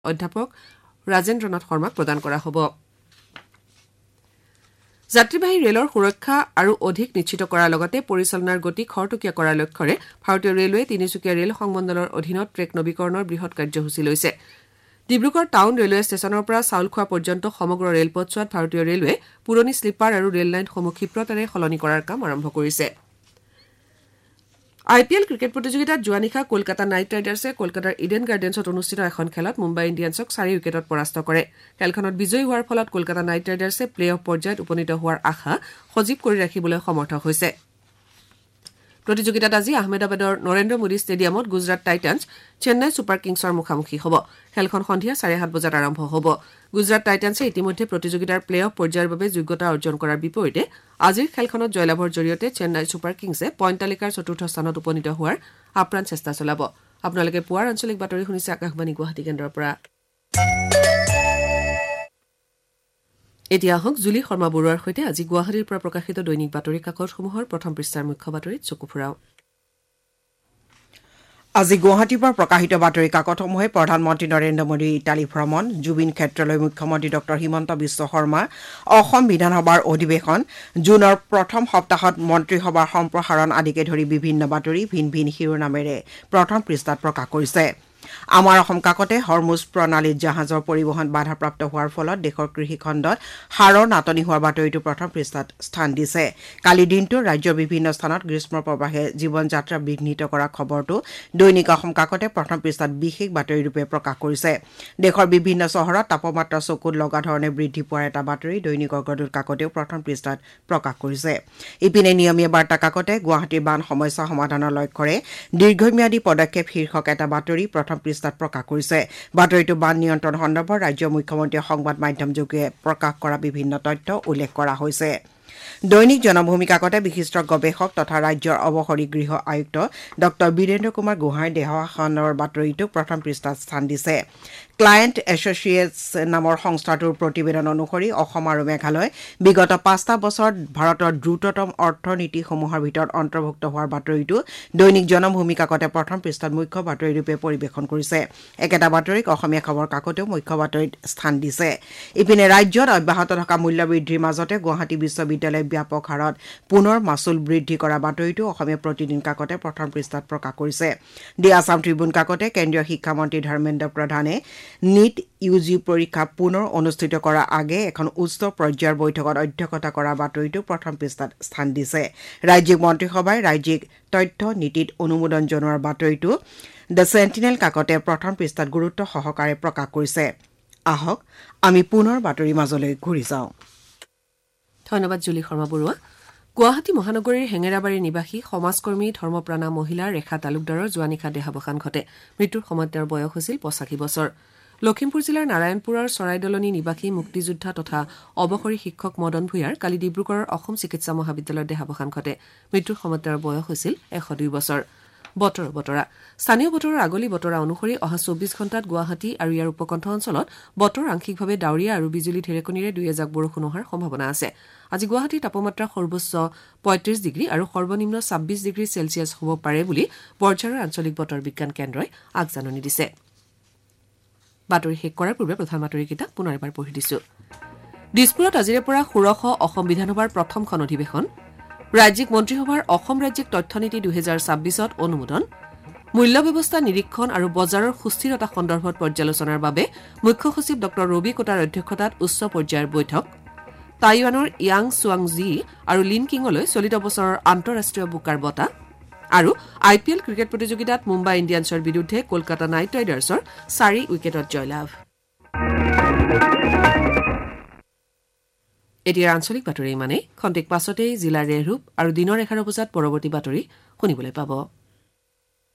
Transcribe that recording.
অধ্যাপক ৰাজেন্দ্ৰনাথ শৰ্মাক প্ৰদান কৰা হ'ব। যাত্ৰীবাহী ৰেলৰ সুৰক্ষা আৰু অধিক নিশ্চিত কৰাৰ লগতে পৰিচালনাৰ গতি খৰতকীয়া কৰাৰ লক্ষ্যৰে ভাৰতীয় ৰেলৱে তিনিচুকীয়া ৰেল সংমণ্ডলৰ অধীনত ট্ৰেক নৱীকৰণৰ বৃহৎ কাৰ্যসূচী লৈছে। ডিব্ৰুগড় টাউন ৰেলৱে ষ্টেচনৰ পৰা চাউলখোৱা পৰ্যন্ত সমগ্ৰ ৰেলপথছোৱাত ভাৰতীয় ৰেলৱে পুৰণি শ্লিপাৰ আৰু ৰেল লাইনসমূহ ক্ষিপ্ৰতাৰে সলনি কৰাৰ কাম আৰম্ভ কৰিছে। IPL ক্ৰিকেট প্ৰতিযোগিতাত যোৱা নিশা কলকাতা নাইট ৰাইডাৰ্ছে কলকাতাৰ ইডেন গাৰ্ডেন্সত অনুষ্ঠিত এখন খেলত মুম্বাই ইণ্ডিয়ানছক 4 উইকেটত পৰাস্ত কৰে। খেলখনত বিজয়ী হোৱাৰ ফলত কলকাতা নাইট ৰাইডাৰ্ছে প্লে অফ পৰ্যায়ত উপনীত হোৱাৰ আশা সজীৱ কৰি ৰাখিবলৈ সমৰ্থ হৈছে। প্ৰতিযোগিতাত আজি আহমেদাবাদৰ নৰেন্দ্ৰ মোদী ষ্টেডিয়ামত গুজৰাট টাইটান্ছ চেন্নাই ছুপাৰ কিংছৰ মুখামুখি হ'ব। খেলখন সন্ধিয়া 7:30 বজাত আৰম্ভ হ'ব। গুজৰাট টাইটান্ছে ইতিমধ্যে প্ৰতিযোগিতাৰ প্লে অফ পৰ্যায়ৰ বাবে যোগ্যতা অৰ্জন কৰাৰ বিপৰীতে আজিৰ খেলখনত জয়লাভৰ জৰিয়তে চেন্নাই ছুপাৰ কিংছে পইণ্ট তালিকাৰ 4ৰ্থ স্থানত উপনীত হোৱাৰ আপ্ৰাণ চেষ্টা চলাব। আপোনালোকে পুৱাৰ আঞ্চলিক বাতৰি শুনিছে আকাশবাণী গুৱাহাটী কেন্দ্ৰৰ পৰা। এতিয়া আহক জুলি শৰ্মা বৰুৱাৰ সৈতে আজি গুৱাহাটীৰ পৰা প্ৰকাশিত দৈনিক বাতৰি কাকতসমূহৰ প্ৰথম পৃষ্ঠাৰ মুখ্য বাতৰিত চকু ফুৰাওঁ। আজি গুৱাহাটীৰ পৰা প্ৰকাশিত বাতৰি কাকতসমূহে প্ৰধানমন্ত্ৰী নৰেন্দ্ৰ মোদীৰ ইটালী ভ্ৰমণ, জুবিন ক্ষেত্ৰলৈ মুখ্যমন্ত্ৰী ডঃ হিমন্ত বিশ্ব শৰ্মা, অসম বিধানসভাৰ অধিৱেশন, জুনৰ প্ৰথম সপ্তাহত মন্ত্ৰীসভাৰ সম্প্ৰসাৰণ আদিকে ধৰি বিভিন্ন বাতৰি ভিন ভিন শিৰোনামেৰে প্ৰথম পৃষ্ঠাত প্ৰকাশ কৰিছে। আমাৰ অসম কাকতে হৰমুজ প্ৰণালীত জাহাজৰ পৰিবহণ বাধাপ্ৰাপ্ত হোৱাৰ ফলত দেশৰ কৃষি খণ্ডত সাৰৰ নাটনি হোৱাৰ বাতৰিটো প্ৰথম পৃষ্ঠাত স্থান দিছে। কালি দিনটো ৰাজ্যৰ বিভিন্ন স্থানত গ্ৰীষ্ম প্ৰৱাহে জীৱন যাত্ৰা বিঘ্নিত কৰা খবৰটো দৈনিক অসম কাকতে প্ৰথম পৃষ্ঠাত বিশেষ বাতৰিৰূপে প্ৰকাশ কৰিছে। দেশৰ বিভিন্ন চহৰত তাপমাত্ৰা চকুত লগা ধৰণে বৃদ্ধি পোৱাৰ এটা বাতৰি দৈনিক অগ্ৰদূত কাকতেও প্ৰথম পৃষ্ঠাত প্ৰকাশ কৰিছে। ইপিনে নিয়মীয়া বাৰ্তা কাকতে গুৱাহাটীৰ বান সমস্যা সমাধানৰ লক্ষ্যৰে দীৰ্ঘম্যাদী পদক্ষেপ শীৰ্ষক এটা বাতৰি প্ৰথম পৃষ্ঠাত প্ৰকাশ কৰিছে। বাতৰিটো বান নিয়ন্ত্ৰণ সন্দৰ্ভত ৰাজ্যৰ মুখ্যমন্ত্ৰীয়ে সংবাদ মাধ্যমযোগে প্ৰকাশ কৰা বিভিন্ন তথ্য উল্লেখ কৰা হৈছে। দৈনিক জনভূমি কাকতে বিশিষ্ট গৱেষক তথা ৰাজ্যৰ অৱসৰী গৃহ আয়ুক্ত ডঃ বীৰেন্দ্ৰ কুমাৰ গোহাঁইৰ দেহাৱসানৰ বাতৰিটোক প্ৰথম পৃষ্ঠাত স্থান দিছে। ক্লায়েণ্ট এছ'চিয়েটছ নামৰ সংস্থাটোৰ প্ৰতিবেদন অনুসৰি অসম আৰু মেঘালয় বিগত 5টা বছৰত ভাৰতৰ দ্ৰুততম অৰ্থনীতিসমূহৰ ভিতৰত অন্তৰ্ভুক্ত হোৱাৰ বাতৰিটো দৈনিক জনভূমি কাকতে প্ৰথম পৃষ্ঠাত মুখ্য বাতৰিৰূপে পৰিৱেশন কৰিছে। একেটা বাতৰিক অসমীয়া খবৰ কাকতেও মুখ্য বাতৰিত স্থান দিছে। ইপিনে ৰাজ্যত অব্যাহত থকা মূল্যবৃদ্ধিৰ মাজতে গুৱাহাটী বিশ্ববিদ্যালয়ে ব্যাপক হাৰত পুনৰ মাচুল বৃদ্ধি কৰা বাতৰিটো অসমীয়া প্ৰতিদিন কাকতে প্ৰথম পৃষ্ঠাত প্ৰকাশ কৰিছে। দি আছাম ট্ৰিবিউন কাকতে কেন্দ্ৰীয় শিক্ষামন্ত্ৰী ধৰ্মেন্দ্ৰ প্ৰধানে নিট UG পৰীক্ষা পুনৰ অনুষ্ঠিত কৰাৰ আগে এখন উচ্চ পৰ্যায়ৰ বৈঠকত অধ্যক্ষতা কৰাৰ বাতৰিটো প্ৰথম পৃষ্ঠাত স্থান দিছে। ৰাজ্যিক মন্ত্ৰীসভাই ৰাজ্যিক তথ্য নীতিত অনুমোদন জনোৱাৰ বাতৰিটো দ্য চেণ্টিনেল কাকতে প্ৰথম পৃষ্ঠাত গুৰুত্ব সহকাৰে প্ৰকাশ কৰিছে। আহক আমি পুনৰ বাতৰিৰ মাজলৈ ঘূৰি যাওঁ। ধন্যবাদ জুলি শৰ্মা বৰুৱা। গুৱাহাটী মহানগৰীৰ হেঙেৰাবাৰীৰ নিবাসী সমাজকৰ্মী ধৰ্মপ্ৰাণা মহিলা ৰেখা তালুকদাৰৰ যোৱা নিশা দেহাৱসান ঘটে। মৃত্যুৰ সময়ত তেওঁৰ বয়স হৈছিল 85 বছৰ। লখিমপুৰ জিলাৰ নাৰায়ণপুৰৰ চৰাইদলনি নিবাসী মুক্তিযোদ্ধা তথা অৱসৰী শিক্ষক মদন ভূঞাৰ কালি ডিব্ৰুগড়ৰ অসম চিকিৎসা মহাবিদ্যালয়ত দেহাৱসান ঘটে। মৃত্যুৰ সময়ত তেওঁৰ বয়স হৈছিল 102 বছৰ। বতৰা স্থানীয় বতৰৰ আগলি বতৰা অনুসৰি অহা 24 ঘণ্টাত গুৱাহাটী আৰু ইয়াৰ উপকণ্ঠ অঞ্চলত বতৰ আংশিকভাৱে ডাৱৰীয়া আৰু বিজুলী ঢেৰেকণিৰে 2 এজাক বৰষুণ হোৱাৰ সম্ভাৱনা আছে। আজি গুৱাহাটীৰ তাপমাত্ৰা সৰ্বোচ্চ 35 ডিগ্ৰী আৰু সৰ্বনিম্ন 26 ডিগ্ৰী চেলছিয়াছ হ'ব পাৰে বুলি বৰঝাৰৰ আঞ্চলিক বতৰ বিজ্ঞান কেন্দ্ৰই আগজাননী দিছে। বাতৰি শেষ কৰাৰ পূৰ্বে প্ৰধান বাতৰিকেইটা পুনৰ এবাৰ পঢ়ি দিছো। দিছপুৰত আজিৰে পৰা ষোড়শ অসম বিধানসভাৰ প্ৰথমখন অধিৱেশন। ৰাজ্যিক মন্ত্ৰীসভাৰ অসম ৰাজ্যিক তথ্যনীতি 2026ত অনুমোদন। মূল্য ব্যৱস্থা নিৰীক্ষণ আৰু বজাৰৰ সুস্থিৰতা সন্দৰ্ভত পৰ্যালোচনাৰ বাবে মুখ্য সচিব ডঃ ৰবি কোটাৰ অধ্যক্ষতাত উচ্চ পৰ্যায়ৰ বৈঠক। টাইৱানৰ য়াং চুৱাং জি আৰু লিন কিঙলৈ চলিত বছৰৰ আন্তঃৰাষ্ট্ৰীয় বুকাৰ বঁটা। আৰু IPL ক্ৰিকেট প্ৰতিযোগিতাত মুম্বাই ইণ্ডিয়ানছৰ বিৰুদ্ধে কলকাতা নাইট ৰাইডাৰ্ছৰ 4 উইকেটত জয়লাভ। এতিয়া আঞ্চলিক বাতৰি ইমানেই। খন্তেক পাছতেই জিলাৰ ৰেহৰূপ আৰু দিনৰ 11 বজাত পৰৱৰ্তী বাতৰি শুনিবলৈ পাব।